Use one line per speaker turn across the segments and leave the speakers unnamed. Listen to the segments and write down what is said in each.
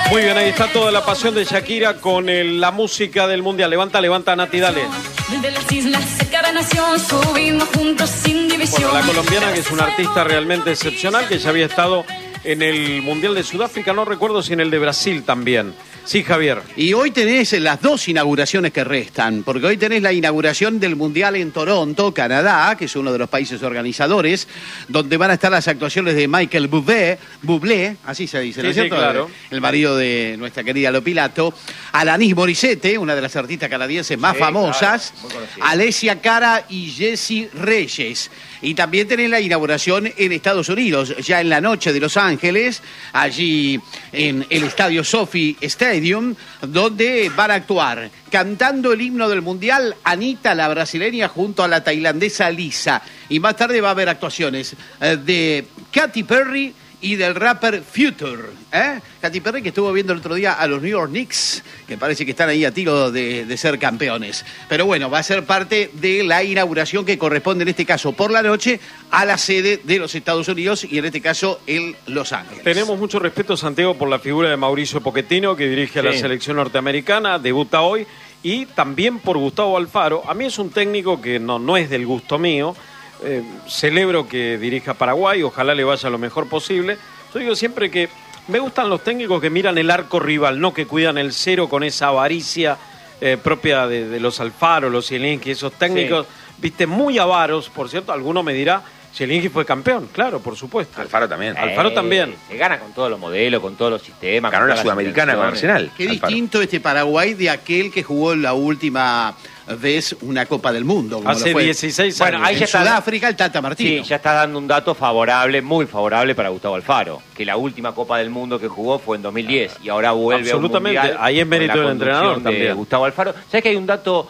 Muy bien, ahí está toda la pasión de Shakira con la música del Mundial. Levanta, levanta, Nati, dale. Bueno, la colombiana, que es una artista realmente excepcional, que ya había estado en el Mundial de Sudáfrica, no recuerdo si en el de Brasil también. Sí, Javier.
Y hoy tenés las dos inauguraciones que restan, porque hoy tenés la inauguración del Mundial en Toronto, Canadá, que es uno de los países organizadores, donde van a estar las actuaciones de Michael Bublé, así se dice, ¿no es cierto?
Claro.
El marido de nuestra querida Lopilato, Alanis Morissette, una de las artistas canadienses más famosas,
claro,
Alessia Cara y Jessie Reyes. Y también tenés la inauguración en Estados Unidos, ya en la noche de Los Ángeles, allí en el estadio Sophie Stadium, donde van a actuar cantando el himno del Mundial Anita, la brasileña, junto a la tailandesa Lisa. Y más tarde va a haber actuaciones de Katy Perry y del rapper Future. Katy Perry, que estuvo viendo el otro día a los New York Knicks, que parece que están ahí a tiro de ser campeones. Pero bueno, va a ser parte de la inauguración que corresponde en este caso por la noche a la sede de los Estados Unidos y en este caso en Los Ángeles.
Tenemos mucho respeto, Santiago, por la figura de Mauricio Pochettino, que dirige a la selección norteamericana, debuta hoy, y también por Gustavo Alfaro. A mí es un técnico que no es del gusto mío. Celebro que dirija Paraguay, ojalá le vaya lo mejor posible. Yo digo siempre que me gustan los técnicos que miran el arco rival, no que cuidan el cero con esa avaricia propia de los Alfaro, los Zielinski, esos técnicos, viste, muy avaros. Por cierto, alguno me dirá, Zielinski fue campeón, claro, por supuesto.
Alfaro también.
Alfaro también.
Se gana con todos los modelos, con todos los sistemas.
Ganó la Sudamericana con Arsenal.
Qué distinto este Paraguay de aquel que jugó la última vez una Copa del Mundo. Como
hace 16 años.
Bueno, ahí
en
ya está,
Sudáfrica, el Tata Martino.
Sí, ya está dando un dato favorable, muy favorable para Gustavo Alfaro, que la última Copa del Mundo que jugó fue en 2010 y ahora vuelve
absolutamente,
a un mundial.
ahí es mérito del entrenador también.
Gustavo Alfaro. ¿Sabes que hay un dato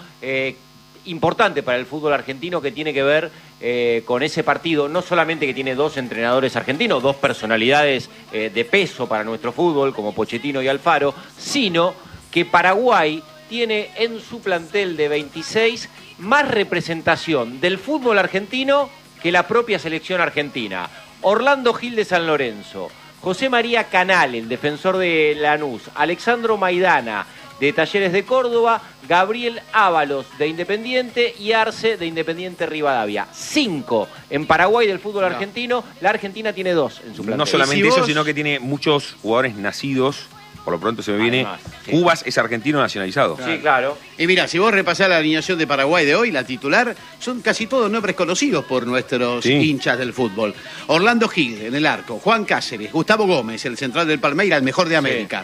importante para el fútbol argentino que tiene que ver con ese partido? No solamente que tiene dos entrenadores argentinos, dos personalidades de peso para nuestro fútbol, como Pochettino y Alfaro, sino que Paraguay tiene en su plantel de 26 más representación del fútbol argentino que la propia selección argentina. Orlando Gil de San Lorenzo, José María Canal, el defensor de Lanús, Alexandro Maidana, de Talleres de Córdoba, Gabriel Ábalos, de Independiente, y Arce, de Independiente Rivadavia. 5 en Paraguay del fútbol argentino. La Argentina tiene 2 en su plantel.
No solamente eso, sino que tiene muchos jugadores nacidos. Por lo pronto se me viene.
Además, sí.
Cubas es argentino nacionalizado.
Sí, claro.
Y mira, si vos repasás la alineación de Paraguay de hoy, la titular, son casi todos nombres conocidos por nuestros hinchas del fútbol. Orlando Gil en el arco, Juan Cáceres, Gustavo Gómez, el central del Palmeiras, el mejor de América.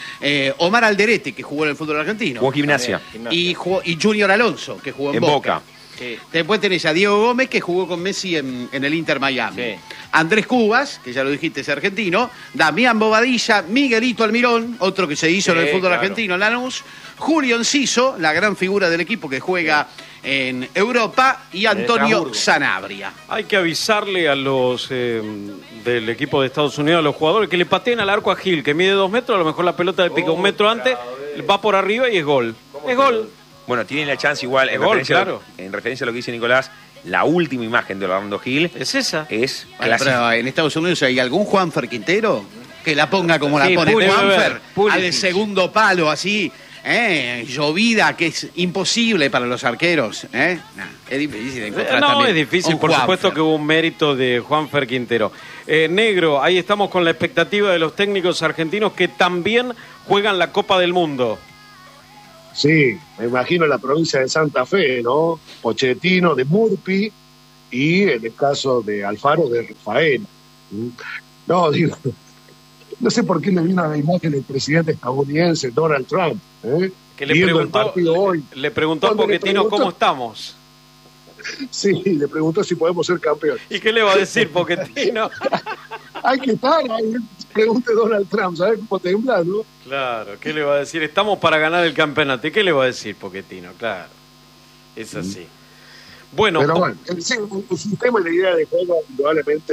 Omar Alderete, que jugó en el fútbol argentino.
Jugó Gimnasia.
Y Junior Alonso, que jugó en Boca.
Sí.
Después tenés a Diego Gómez, que jugó con Messi en el Inter Miami.
Sí.
Andrés Cubas, que ya lo dijiste, es argentino. Damián Bobadilla, Miguelito Almirón, otro que se hizo en el fútbol argentino, en Lanús. Julio Enciso, la gran figura del equipo que juega en Europa. Y Antonio Sanabria.
Hay que avisarle a los del equipo de Estados Unidos, a los jugadores, que le pateen al arco a Gil, que mide 2 metros, a lo mejor la pelota le pica 1 metro antes, va por arriba y es gol. Es gol.
Bueno, tienen la chance igual, en referencia a lo que dice Nicolás, la última imagen de Orlando Gil
es esa.
Es
clásica. Pero en Estados Unidos hay algún Juanfer Quintero que la ponga como la pone Juanfer, al segundo palo, así, llovida, que es imposible para los arqueros. Es difícil encontrar
No, es difícil, por supuesto que hubo un mérito de Juanfer Quintero. Negro, ahí estamos con la expectativa de los técnicos argentinos que también juegan la Copa del Mundo.
Sí, me imagino la provincia de Santa Fe, ¿no? Pochettino de Murphy y en el caso de Alfaro de Rafael. No, digo, no sé por qué le vino a la imagen del presidente estadounidense Donald Trump,
que le preguntó a Pochettino cómo estamos.
Sí, le preguntó si podemos ser campeones.
¿Y qué le va a decir Pochettino?
Hay que estar ahí, pregunte Donald Trump, ¿sabes cómo temblar, no?
Claro, ¿qué le va a decir? Estamos para ganar el campeonato. ¿Y qué le va a decir Pochettino? Claro, es así. Bueno,
pero bueno, el sistema y la idea de juego indudablemente